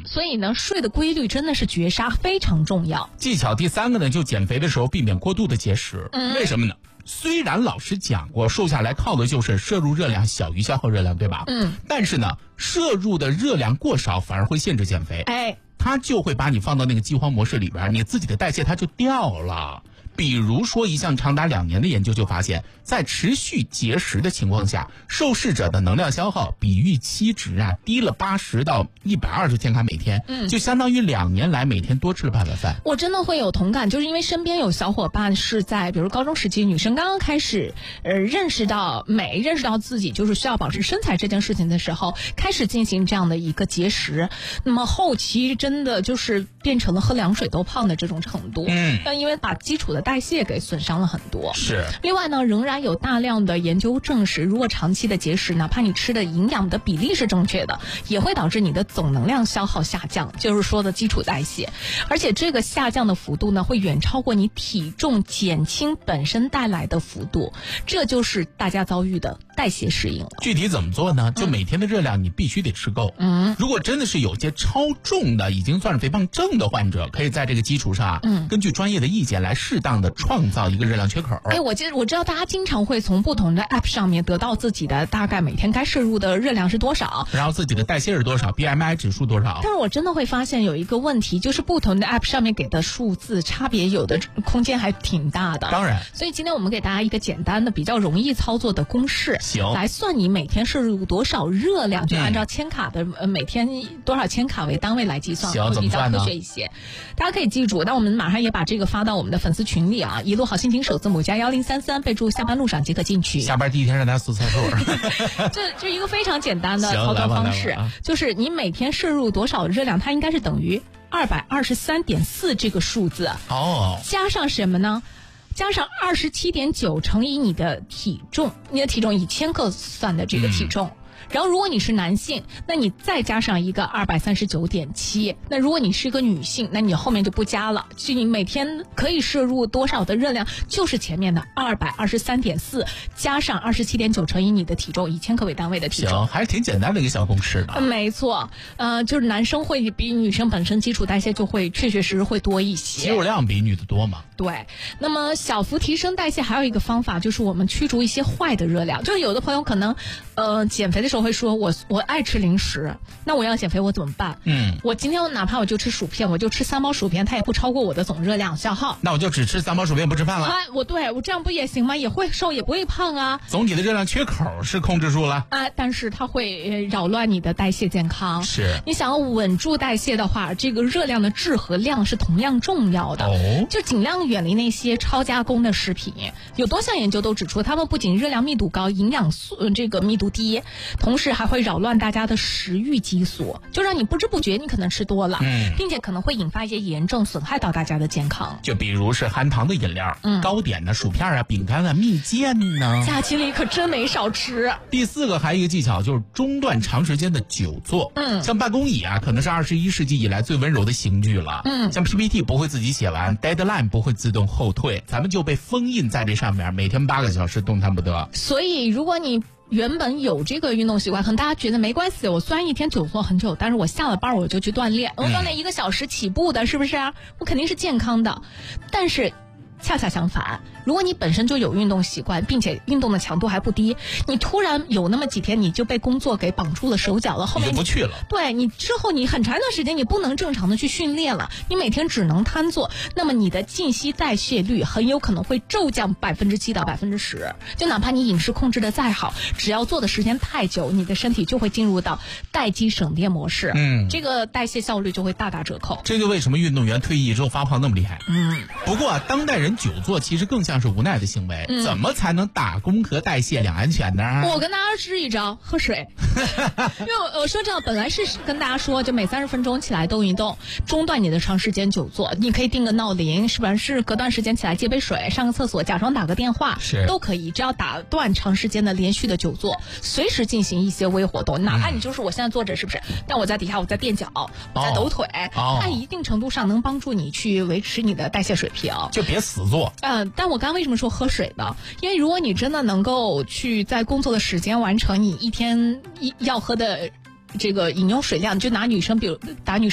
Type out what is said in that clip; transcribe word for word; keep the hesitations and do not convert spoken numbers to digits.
所以呢，睡的规律真的是绝杀，非常重要。 技巧第三个呢，就减肥的时候避免过度的节食。嗯，为什么呢？虽然老师讲过，瘦下来靠的就是摄入热量小于消耗热量，对吧？嗯。但是呢，摄入的热量过少反而会限制减肥。 哎， 它就会把你放到那个饥荒模式里边，你自己的代谢它就掉了。比如说，一项长达两年的研究就发现，在持续节食的情况下，受试者的能量消耗比预期值啊低了八十到一百二十千卡每天，嗯，就相当于两年来每天多吃了半碗饭。 我真的会有同感，就是因为身边有小伙伴是在比如高中时期，女生刚刚开始呃认识到美，认识到自己就是需要保持身材这件事情的时候，开始进行这样的一个节食，那么后期真的就是变成了喝凉水都胖的这种程度。嗯，但因为把基础的代谢给损伤了很多。 是。 另外呢，仍然有大量的研究证实，如果长期的节食，哪怕你吃的营养的比例是正确的，也会导致你的总能量消耗下降，就是说的基础代谢。而且这个下降的幅度呢，会远超过你体重减轻本身带来的幅度，这就是大家遭遇的代谢适应了。 具体怎么做呢？就每天的热量你必须得吃够。嗯，如果真的是有些超重的，已经算是肥胖症的患者，可以在这个基础上，嗯，根据专业的意见来适当的创造一个热量缺口。 哎，我记得我知道大家经常会从不同的 app 上面得到自己的大概每天该摄入的热量是多少， 然后自己的代谢是多少 ，B M I 指数多少。 但是我真的会发现有一个问题，就是不同的 app 上面给的数字差别有的空间还挺大的。 当然， 所以今天我们给大家一个简单的、比较容易操作的公式， 行， 来算你每天摄入多少热量，就按照千卡的、呃、每天多少千卡为单位来计算， 行， 会比较科学一些。大家可以记住，那我们马上也把这个发到我们的粉丝群里啊，一路好心情首字母加幺零三三，备注下班路上即可进去。 下班第一天让大家速测数。 这这一个非常简单的操作方式，就是你每天摄入多少热量，它应该是等于二百二十三点四这个数字哦， 加上什么呢？加上二十七点九乘以你的体重，你的体重以千克算的这个体重。嗯，然后如果你是男性，那你再加上一个二百三十九点七。那如果你是一个女性，那你后面就不加了，就你每天可以摄入多少的热量，就是前面的二百二十三点四加上二十七点九乘以你的体重，以千克为单位的体重。 行，还是挺简单的一个小公式的。 没错，呃，就是男生会比女生本身基础代谢就会确确实实会多一些， 肌肉量比女的多嘛。 对，那么小幅提升代谢还有一个方法，就是我们驱逐一些坏的热量。就是有的朋友可能，呃，减肥的时候会说我我爱吃零食，那我要减肥我怎么办？嗯，我今天哪怕我就吃薯片，我就吃三包薯片，它也不超过我的总热量消耗。 那我就只吃三包薯片不吃饭了。 啊，我对我这样不也行吗？也会瘦，也不会胖啊。 总体的热量缺口是控制住了啊，但是它会、呃、扰乱你的代谢健康。 是， 你想要稳住代谢的话，这个热量的质和量是同样重要的。哦，就尽量远离那些超加工的食品。有多项研究都指出，它们不仅热量密度高，营养素、呃、这个密度低，同时还会扰乱大家的食欲激素，就让你不知不觉你可能吃多了，嗯，并且可能会引发一些炎症，损害到大家的健康。 就比如是含糖的饮料、嗯、糕点呢、薯片啊、饼干啊、蜜饯呢， 假期里可真没少吃。 第四个还有一个技巧，就是中断长时间的久坐。嗯，像办公椅啊，可能是二十一世纪以来最温柔的刑具了。嗯，像 P P T 不会自己写完 ，Deadline 不会自动后退，咱们就被封印在这上面，每天八个小时动弹不得。 所以如果你原本有这个运动习惯，可能大家觉得没关系，我虽然一天久坐很久，但是我下了班我就去锻炼，我锻炼一个小时起步的，是不是我肯定是健康的。但是恰恰相反，如果你本身就有运动习惯，并且运动的强度还不低，你突然有那么几天你就被工作给绑住了手脚了，后面你就不去了。 对，你之后你很长一段时间你不能正常的去训练了，你每天只能瘫坐，那么你的静息代谢率很有可能会骤降百分之七到百分之十。就哪怕你饮食控制的再好，只要做的时间太久，你的身体就会进入到待机省电模式，嗯，这个代谢效率就会大打折扣。 这就为什么运动员退役之后发胖那么厉害。嗯，不过、啊、当代人久坐其实更像是无奈的行为、嗯、怎么才能打工和代谢两安全呢？ 我跟大家支一招，喝水。因为我说这样本来是跟大家说就每三十分钟起来动一动，中断你的长时间久坐，你可以定个闹铃，是不是隔段时间起来接杯水，上个厕所，假装打个电话， 是都可以，只要打断长时间的连续的久坐，随时进行一些微活动，哪怕你就是我现在坐着是不是、嗯、但我在底下我在垫脚，我在抖腿、哦、它一定程度上能帮助你去维持你的代谢水平， 就别死坐。 嗯，但我刚刚为什么说喝水呢？因为如果你真的能够去在工作的时间完成你一天要喝的这个饮用水量，就拿女生比如打女